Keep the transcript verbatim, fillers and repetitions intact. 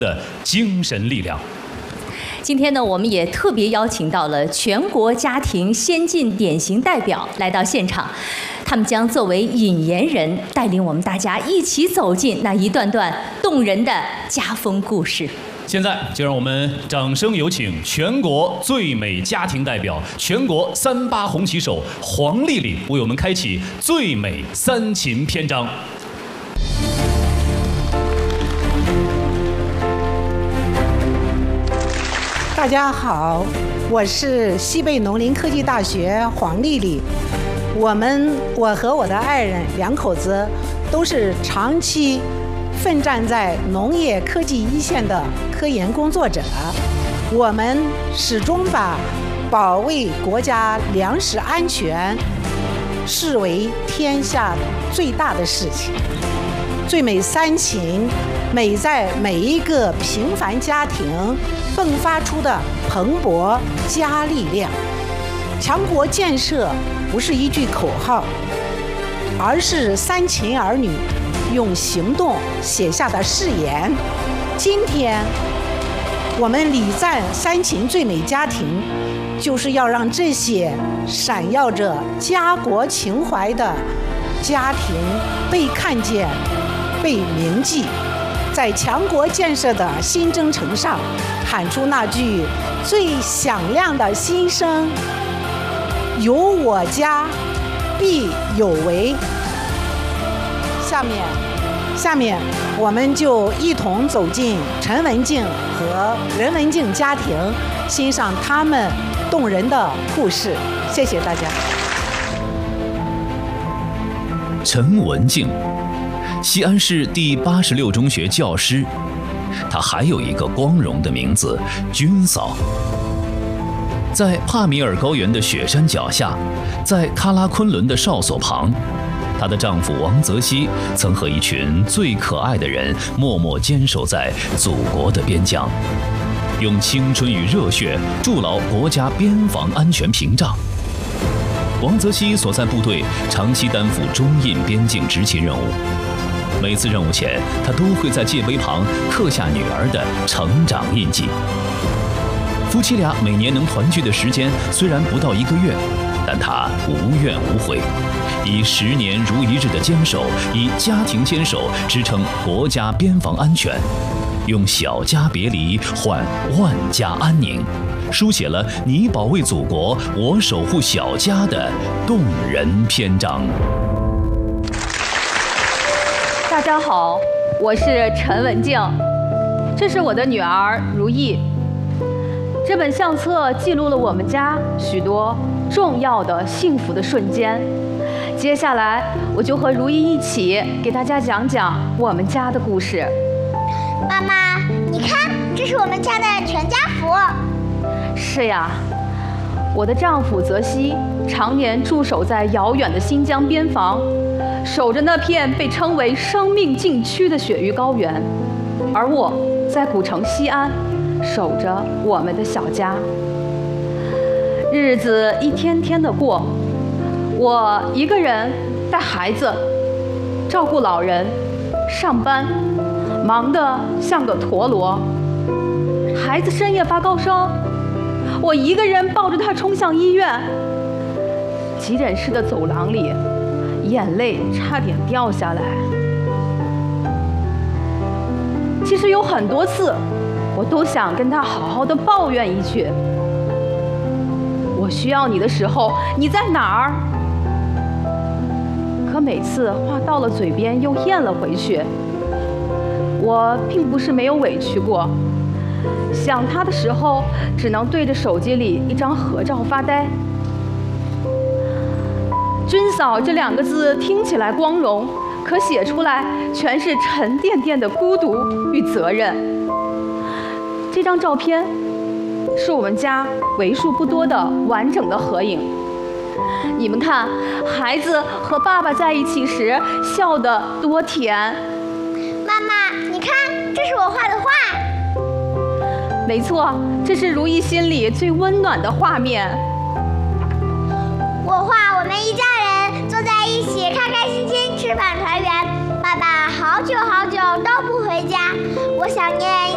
的精神力量。 今天呢，我们也特别邀请到了全国家庭先进典型代表来到现场，他们将作为引言人，带领我们大家一起走进那一段段动人的家风故事。 现在就让我们掌声有请全国最美家庭代表、全国三八红旗手黄丽丽为我们开启最美三秦篇章。 大家好，我是西北农林科技大学黄丽丽。我们我和我的爱人两口子都是长期奋战在农业科技一线的科研工作者。我们始终把保卫国家粮食安全视为天下最大的事情。最美三秦，美在每一个平凡家庭迸发出的蓬勃佳力量。强国建设不是一句口号，而是三秦儿女用行动写下的誓言。今天我们礼赞三秦最美家庭，就是要让这些闪耀着家国情怀的家庭被看见、被铭记，在强国建设的新征程上喊出那句最响亮的心声：有我家必有为。下面下面我们就一同走进陈文静和任文静家庭，欣赏他们动人的故事。谢谢大家。 陈文静，西安市第八十六中学教师，她还有一个光荣的名字——军嫂。在帕米尔高原的雪山脚下，在喀拉昆仑的哨所旁，她的丈夫王泽熙曾和一群最可爱的人默默坚守在祖国的边疆，用青春与热血筑牢国家边防安全屏障。王泽熙所在部队长期担负中印边境执勤任务，每次任务前，他都会在界碑旁刻下女儿的成长印记。夫妻俩每年能团聚的时间虽然不到一个月，但他无怨无悔，以十年如一日的坚守，以家庭坚守支撑国家边防安全，用小家别离换万家安宁，书写了你保卫祖国，我守护小家的动人篇章。 大家好，我是陈文静，这是我的女儿如意。这本相册记录了我们家许多重要的幸福的瞬间。接下来，我就和如意一起给大家讲讲我们家的故事。 妈妈，你看，这是我们家的全家福。 是呀，我的丈夫泽熙常年驻守在遥远的新疆边防，守着那片被称为生命禁区的雪域高原，而我在古城西安守着我们的小家。日子一天天的过，我一个人带孩子，照顾老人，上班，忙得像个陀螺。孩子深夜发高烧，我一个人抱着他冲向医院。急诊室的走廊里，眼泪差点掉下来。其实有很多次，我都想跟他好好的抱怨一句：我需要你的时候，你在哪儿？可每次话到了嘴边又咽了回去。我并不是没有委屈过，想他的时候只能对着手机里一张合照发呆。军嫂这两个字听起来光荣，可写出来全是沉甸甸的孤独与责任。这张照片是我们家为数不多的完整的合影。你们看，孩子和爸爸在一起时笑得多甜。 妈妈，你看，这是我画的画。 没错，这是如意心里最温暖的画面。 我画我们一家人坐在一起，开开心心吃饭团圆。爸爸好久好久都不回家，我想念